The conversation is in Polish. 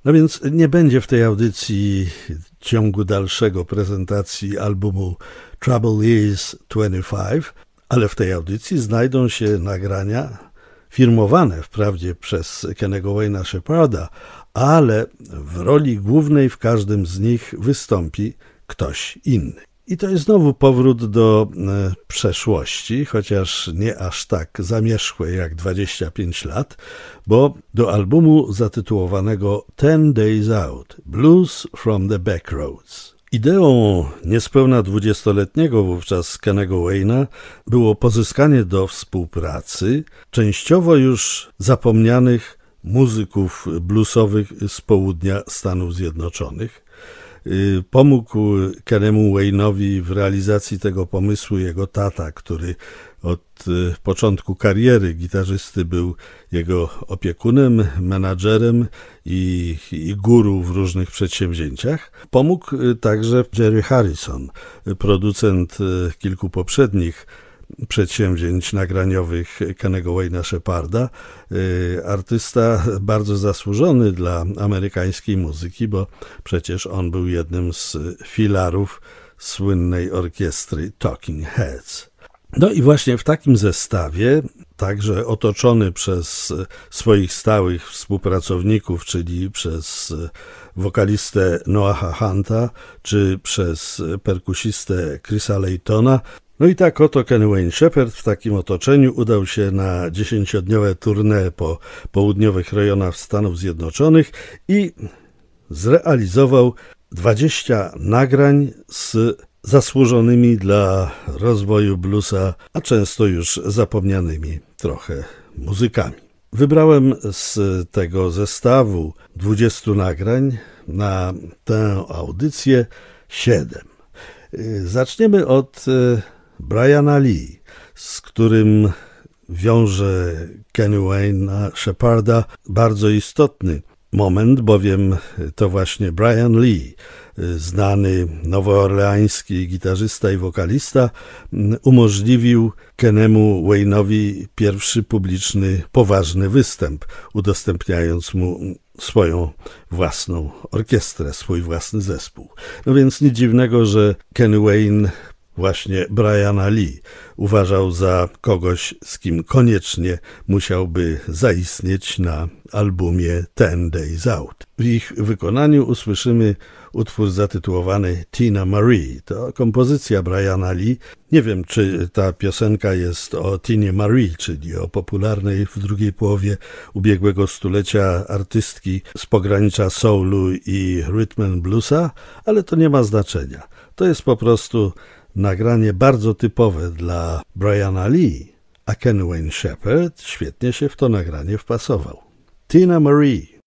No więc nie będzie w tej audycji ciągu dalszego prezentacji albumu Trouble Is 25, ale w tej audycji znajdą się nagrania firmowane wprawdzie przez Kennego Wayne'a Shepharda, ale w roli głównej w każdym z nich wystąpi ktoś inny. I to jest znowu powrót do przeszłości, chociaż nie aż tak zamierzchłej jak 25 lat, bo do albumu zatytułowanego 10 Days Out – Blues from the Backroads. Ideą niespełna 20-letniego wówczas Kennego Wayne'a było pozyskanie do współpracy częściowo już zapomnianych muzyków bluesowych z południa Stanów Zjednoczonych. Pomógł Kennemu Wayne'owi w realizacji tego pomysłu jego tata, który od początku kariery gitarzysty był jego opiekunem, menadżerem i guru w różnych przedsięwzięciach. Pomógł także Jerry Harrison, producent kilku poprzednich przedsięwzięć nagraniowych Kennego Wayne'a Shepharda, artysta bardzo zasłużony dla amerykańskiej muzyki, bo przecież on był jednym z filarów słynnej orkiestry Talking Heads. No i właśnie w takim zestawie, także otoczony przez swoich stałych współpracowników, czyli przez wokalistę Noaha Hunta, czy przez perkusistę Chrisa Laytona. No i tak oto Kenny Wayne Shepherd w takim otoczeniu udał się na 10-dniowe tournée po południowych rejonach Stanów Zjednoczonych i zrealizował 20 nagrań z zasłużonymi dla rozwoju bluesa, a często już zapomnianymi trochę muzykami. Wybrałem z tego zestawu 20 nagrań na tę audycję 7. Zaczniemy od Briana Lee, z którym wiąże Kenny Wayne'a Shepharda bardzo istotny moment, bowiem to właśnie Brian Lee, znany nowoorleański gitarzysta i wokalista, umożliwił Kennemu Wayne'owi pierwszy publiczny, poważny występ, udostępniając mu swoją własną orkiestrę, swój własny zespół. No więc nic dziwnego, że Kenny Wayne właśnie Briana Lee uważał za kogoś, z kim koniecznie musiałby zaistnieć na albumie 10 Days Out. W ich wykonaniu usłyszymy utwór zatytułowany Tina Marie. To kompozycja Briana Lee. Nie wiem, czy ta piosenka jest o Tinie Marie, czyli o popularnej w drugiej połowie ubiegłego stulecia artystki z pogranicza soulu i rhythm and bluesa, ale to nie ma znaczenia. To jest po prostu nagranie bardzo typowe dla Briana Lee, a Kenny Wayne Shepherd świetnie się w to nagranie wpasował. Tina Marie.